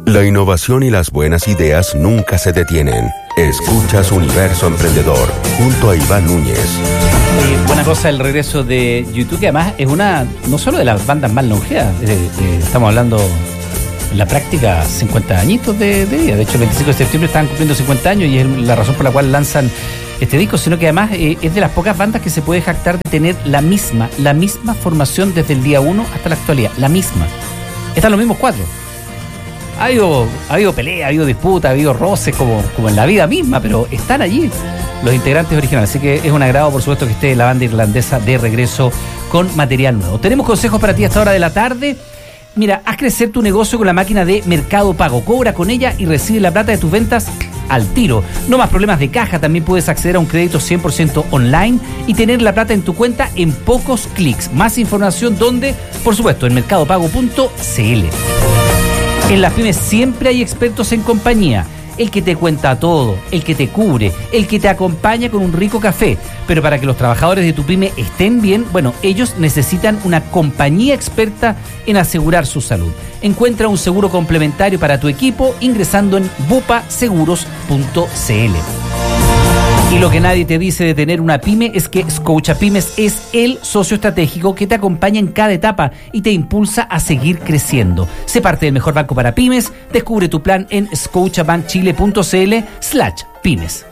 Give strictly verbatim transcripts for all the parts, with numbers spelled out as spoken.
La innovación y las buenas ideas nunca se detienen. Escuchas Universo Emprendedor junto a Iván Núñez. Eh, buena cosa el regreso de YouTube, que además es una, no solo de las bandas más longevas, eh, eh, estamos hablando en la práctica cincuenta añitos de, de vida. De hecho, el veinticinco de septiembre estaban cumpliendo cincuenta años y es la razón por la cual lanzan este disco, sino que además eh, es de las pocas bandas que se puede jactar de tener la misma, la misma formación desde el día uno hasta la actualidad, la misma. Están los mismos cuatro. Ha habido, ha habido pelea, ha habido disputa, ha habido roces como, como en la vida misma, pero están allí los integrantes originales. Así que es un agrado, por supuesto, que esté la banda irlandesa de regreso con material nuevo. Tenemos consejos para ti a esta hora de la tarde. Mira, haz crecer tu negocio con la máquina de Mercado Pago. Cobra con ella y recibe la plata de tus ventas al tiro. No más problemas de caja. También puedes acceder a un crédito cien por ciento online y tener la plata en tu cuenta en pocos clics. Más información, ¿dónde? Por supuesto, en mercado pago punto c l. En las pymes siempre hay expertos en compañía. El que te cuenta todo, el que te cubre, el que te acompaña con un rico café. Pero para que los trabajadores de tu pyme estén bien, bueno, ellos necesitan una compañía experta en asegurar su salud. Encuentra un seguro complementario para tu equipo ingresando en bupa seguros punto c l. Y lo que nadie te dice de tener una pyme es que Scotiapymes es el socio estratégico que te acompaña en cada etapa y te impulsa a seguir creciendo. Sé parte del mejor banco para pymes. Descubre tu plan en scotiabankchile punto c l slash pymes.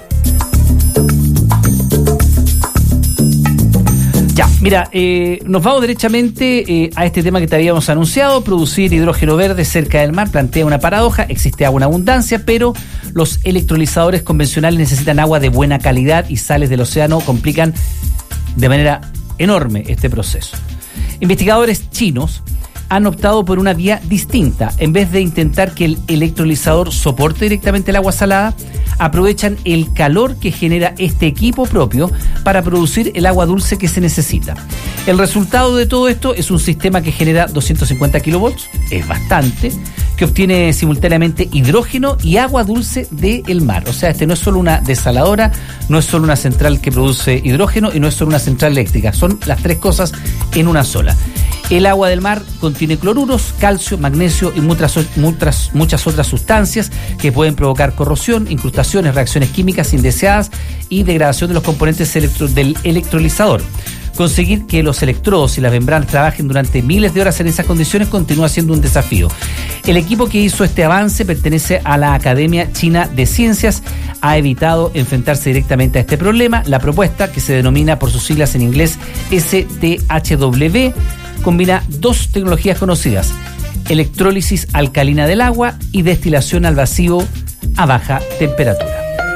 Ya, mira, eh, nos vamos derechamente eh, a este tema que te habíamos anunciado. Producir hidrógeno verde cerca del mar plantea una paradoja. Existe agua en abundancia, pero los electrolizadores convencionales necesitan agua de buena calidad y sales del océano complican de manera enorme este proceso. Investigadores chinos han optado por una vía distinta. En vez de intentar que el electrolizador soporte directamente el agua salada, aprovechan el calor que genera este equipo propio para producir el agua dulce que se necesita. El resultado de todo esto es un sistema que genera doscientos cincuenta kilovolts, es bastante, que obtiene simultáneamente hidrógeno y agua dulce del mar. O sea, este no es solo una desaladora, no es solo una central que produce hidrógeno y no es solo una central eléctrica, son las tres cosas en una sola. El agua del mar contiene cloruros, calcio, magnesio y muchas, muchas, muchas otras sustancias que pueden provocar corrosión, incrustaciones, reacciones químicas indeseadas y degradación de los componentes electro, del electrolizador. Conseguir que los electrodos y las membranas trabajen durante miles de horas en esas condiciones continúa siendo un desafío. El equipo que hizo este avance pertenece a la Academia China de Ciencias. Ha evitado enfrentarse directamente a este problema. La propuesta, que se denomina por sus siglas en inglés S T H W, combina dos tecnologías conocidas: electrólisis alcalina del agua y destilación al vacío a baja temperatura.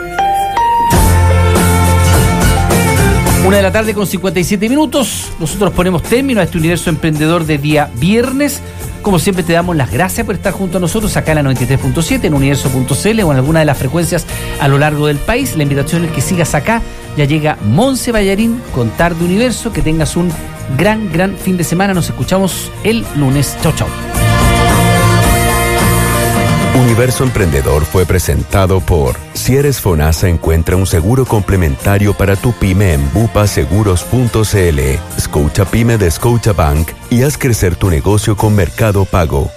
Una de la tarde con cincuenta y siete minutos. Nosotros ponemos término a este universo emprendedor de día viernes. Como siempre, te damos las gracias por estar junto a nosotros acá en la noventa y tres punto siete, en universo punto c l o en alguna de las frecuencias a lo largo del país. La invitación es que sigas acá. Ya llega Monse Ballarín con Tarde Universo. Que tengas un gran, gran fin de semana. Nos escuchamos el lunes. Chau, chau. Universo Emprendedor fue presentado por Si eres FONASA, encuentra un seguro complementario para tu pyme en bupa seguros punto c l. Scotiapyme de Scotiabank y haz crecer tu negocio con Mercado Pago.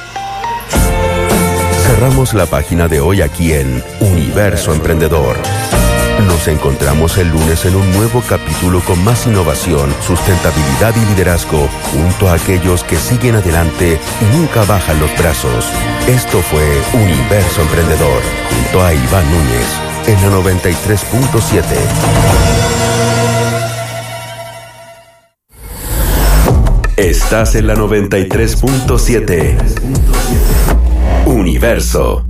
Cerramos la página de hoy aquí en Universo Emprendedor. Nos encontramos el lunes en un nuevo capítulo con más innovación, sustentabilidad y liderazgo, junto a aquellos que siguen adelante y nunca bajan los brazos. Esto fue Universo Emprendedor, junto a Iván Núñez, en la noventa y tres punto siete. Estás en la noventa y tres punto siete. Universo.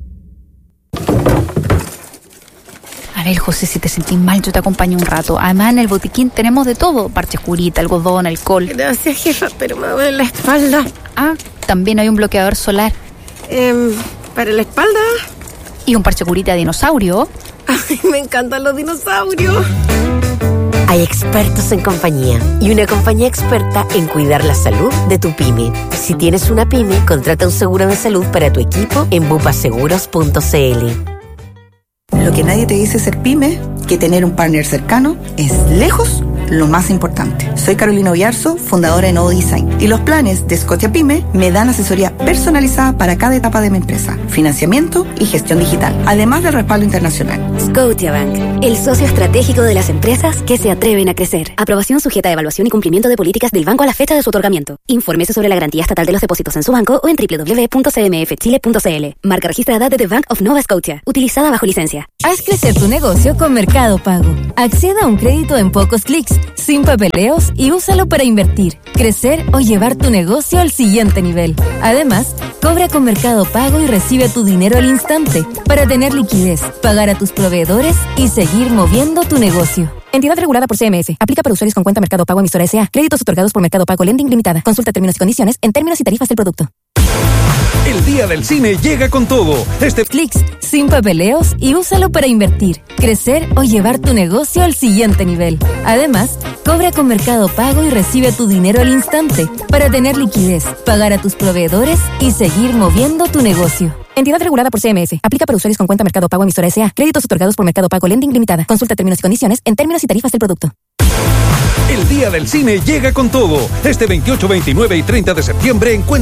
A ver, José, si te sentís mal, yo te acompaño un rato. Además, en el botiquín tenemos de todo: parches curita, algodón, alcohol. Gracias, jefa, pero me duele la espalda. Ah, también hay un bloqueador solar. Eh, ¿Para la espalda? Y un parche curita de dinosaurio. Ay, me encantan los dinosaurios. Hay expertos en compañía y una compañía experta en cuidar la salud de tu pyme. Si tienes una pyme, contrata un seguro de salud para tu equipo en bupa seguros punto c l. Lo que nadie te dice ser pyme, que tener un partner cercano es lejos lo más importante. Soy Carolina Oyarzo, fundadora de Nodo Design, y los planes de Scotia Pyme me dan asesoría personalizada para cada etapa de mi empresa, financiamiento y gestión digital, además del respaldo internacional. Scotiabank, el socio estratégico de las empresas que se atreven a crecer. Aprobación sujeta a evaluación y cumplimiento de políticas del banco a la fecha de su otorgamiento. Infórmese sobre la garantía estatal de los depósitos en su banco o en doble u doble u doble u punto c m f chile punto c l. Marca registrada de The Bank of Nova Scotia, utilizada bajo licencia. Haz crecer tu negocio con Mercado Pago. Acceda a un crédito en pocos clics, sin papeleos y úsalo para invertir, crecer o llevar tu negocio al siguiente nivel. Además, cobra con Mercado Pago y recibe tu dinero al instante para tener liquidez, pagar a tus proveedores y seguir moviendo tu negocio. Entidad regulada por C M F. Aplica para usuarios con cuenta Mercado Pago emisora S A. Créditos otorgados por Mercado Pago Lending Limitada. Consulta términos y condiciones en términos y tarifas del producto. El día del cine llega con todo. Este clics, sin papeleos y úsalo para invertir, crecer o llevar tu negocio al siguiente nivel. Además, cobra con Mercado Pago y recibe tu dinero al instante para tener liquidez, pagar a tus proveedores y seguir moviendo tu negocio. Entidad regulada por C M F. Aplica para usuarios con cuenta Mercado Pago emisora S A. Créditos otorgados por Mercado Pago Lending Limitada. Consulta términos y condiciones en términos y tarifas del producto. El día del cine llega con todo. Este veintiocho, veintinueve y treinta de septiembre encuentra